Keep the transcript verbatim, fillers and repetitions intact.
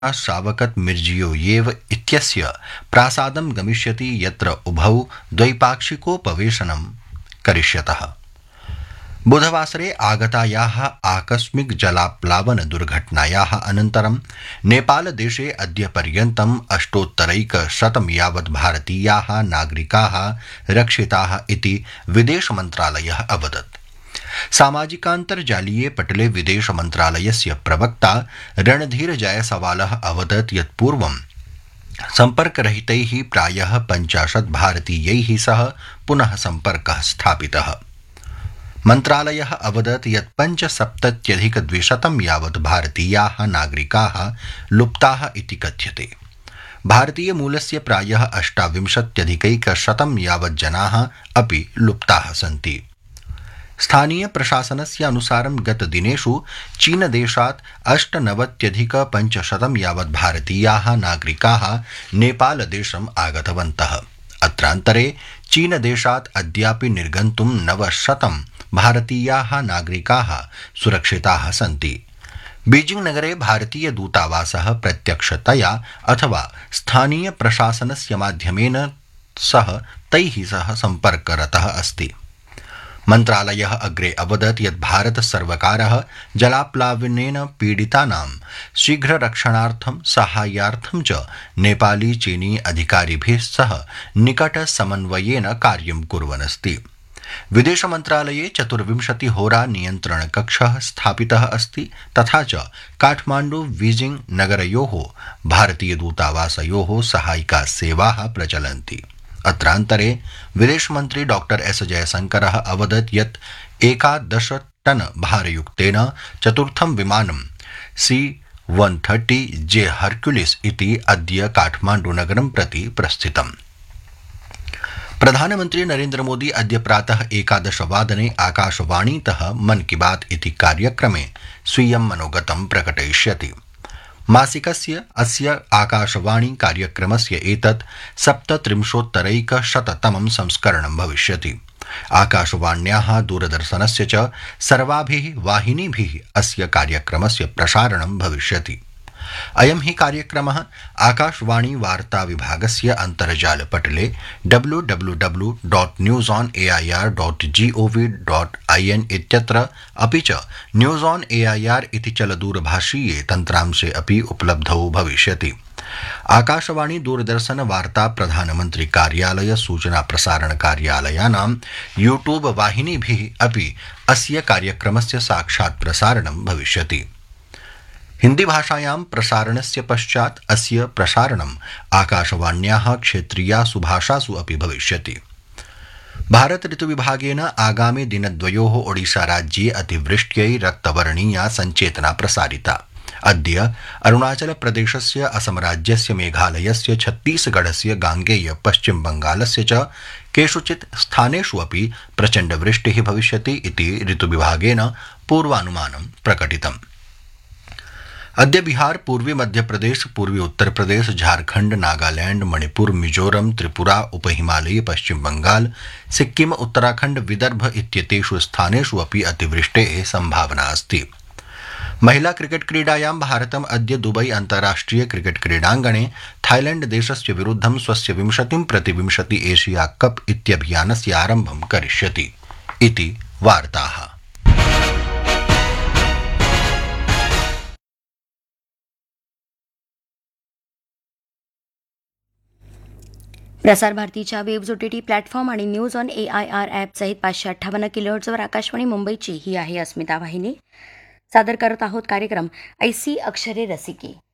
Shavkat Mirziyoyev इत्यस्य प्रासादं गमिष्यति यत्र उभौ द्वैपाक्षिकोपवेशनं करिष्यतः। बुधवासरे आगतायाः आकस्मिक जलाप्लावन दुर्घटनायाः अनन्तरं नेपालदेशे अद्य पर्यन्तम् अष्टोत्तरैकशतं यावत् भारतीयाः नागरिकाः रक्षिताः इति विदेशमन्त्रालयः अवदत्। सामाजिकान्तर्जालीये पटले विदेशमन्त्रालयस्य प्रवक्ता रणधीर जयसवालः अवदत् यत् पूर्वं सम्पर्करहितैः प्रायः पञ्चाशत् भारतीयैः सह पुनः सम्पर्कः स्थापितः। मन्त्रालयः अवदत् यत् पञ्चसप्तत्यधिकद्विशतं यावत् भारतीयाः नागरिकाः लुप्ताः इति कथ्यते। भारतीयमूलस्य प्रायः अष्टाविंशत्यधिकैकशतं यावत् जनाः अपि लुप्ताः सन्ति। स्थानीयप्रशासनस्य अनुसारं गतदिनेषु चीनदेशात् अष्टनवत्यधिकपञ्चशतं यावत् भारतीयाः नागरिकाः नेपालदेशम् आगतवन्तः। अत्रान्तरे चीनदेशात् अद्यापि निर्गन्तुं नवशतं भारतीयाः नागरिकाः सुरक्षिताः सन्ति। बीजिंग नगरे भारतीय दूतावासः प्रत्यक्षतया अथवा स्थानीय प्रशासनस्य माध्यमेन सह तैः सह सम्पर्करतः अस्ति। मन्त्रालयः अग्रे अवदत् यत् भारत सर्वकारः जलाप्लावनेन पीडितानां शीघ्ररक्षणार्थं साहाय्यार्थं च नेपाली चीनी अधिकारिभिः सह निकट समन्वयेन कार्यं कुर्वन् अस्ति। विदेशमन्त्रालये चतुर्विंशतिहोरा नियन्त्रणकक्षः स्थापितः अस्ति तथा च काठमाण्डु बीजिंग नगरयोः भारतीयदूतावासयोः सहायिका सेवाः प्रचलन्ति। अत्रान्तरे विदेशमन्त्री डॉक्टर एस जयशंकरः अवदत् यत् एकादश टन भारयुक्तेन चतुर्थं विमानं सी वन थर्टी जे हर्क्युलिस् इति अद्य काठमाण्डुनगरं प्रति प्रस्थितम्। प्रधानमन्त्री नरेन्द्र मोदी अद्य प्रातः एकादशवादने आकाशवाणीतः मन की बात इति कार्यक्रमे स्वीयं मनोगतं प्रकटयिष्यति। मासिकस्य अस्य आकाशवाणी कार्यक्रमस्य एतत् सप्तत्रिंशोत्तरैकशततमं संस्करणं भविष्यति। आकाशवाण्याः दूरदर्शनस्य च सर्वाभिः वाहिनीभिः अस्य कार्यक्रमस्य प्रसारणं भविष्यति। अयं हि कार्यक्रमः आकाशवाणी वार्ता विभागस्य अन्तर्जालपटले W W W dot news on A I R dot gov dot I N इत्यत्र अपि च news on A I R इति चलदूरभाषीये तन्त्रांशे अपि उपलब्धौ भविष्यति। आकाशवाणी दूरदर्शन वार्ता प्रधानमन्त्री कार्यालय सूचना प्रसारण कार्यालयानां यूट्यूब वाहिनीभिः अपि अस्य कार्यक्रमस्य साक्षात् प्रसारणं भविष्यति। हिंदी भाषायां प्रसारणस्य पश्चात् अस्य प्रसारणम् आकाशवाण्याः क्षेत्रीयासु भाषासु अपि भविष्यति। भारत ऋतुविभागेन आगामि दिनद्वयोः ओडिशा राज्ये अतिवृष्ट्यै रक्तवर्णीया सञ्चेतना प्रसारिता। अद्य अरुणाचल प्रदेशस्य असम राज्यस्य मेघालयस्य छत्तीसगढ़स्य गांगेय पश्चिम बंगालस्य च केषुचित् स्थानेषु अपि प्रचण्डवृष्टिः भविष्यति इति ऋतुविभागेन पूर्वानुमानं प्रकटितम्। अद्य बिहार, पूर्वी मध्यप्रदेश, पूर्वी उत्तर प्रदेश, झारखंड, नागालैंड, मणिपुर, मिजोरम, त्रिपुरा, उपहिमालयी पश्चिम बंगाल, सिक्किम, उत्तराखंड, विदर्भ इत्येतेषु स्थानेषु अपि अतिवृष्टेः संभावना अस्ति। महिला क्रिकेट क्रीडायां भारतम् अद्य दुबई अन्ताराष्ट्रिय क्रिकेट क्रीडाङ्गणे थाईलैंड देशस्य विरुद्धं स्वस्य विंशतिं प्रतिविंशति एशिया कप इत्यभियानस्य आरम्भं करिष्यति इति वार्ताः। प्रसार भारतीच्या वेब्स ओटीटी प्लॅटफॉर्म आणि news on A I R app सहित पाचशे अठ्ठावन्न किलोहर्ट्जवर आकाशवाणी मुंबईची ही आहे अस्मिता वाहिनी। सादर करत आहोत कार्यक्रम ऐसी अक्षरे रसिके।